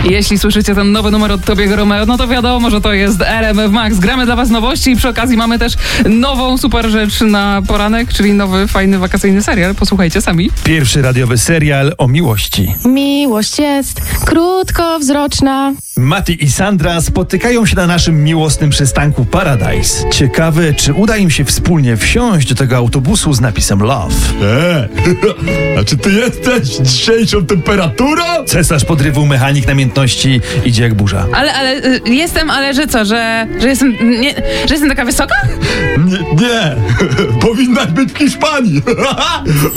Jeśli słyszycie ten nowy numer od Tobiego Romeo, no to wiadomo, że to jest RMF Max. Gramy dla was nowości i przy okazji mamy też nową super rzecz na poranek, czyli nowy, fajny, wakacyjny serial. Posłuchajcie sami. Pierwszy radiowy serial o miłości. Miłość jest krótkowzroczna. Mati i Sandra spotykają się na naszym miłosnym przystanku Paradise. Ciekawe, czy uda im się wspólnie wsiąść do tego autobusu z napisem Love. A czy ty jesteś dzisiejszą temperaturą? Cesarz podrywu, mechanik namiętności idzie jak burza. Jestem, ale że co, że jestem taka wysoka? Nie. Powinnaś być w Hiszpanii.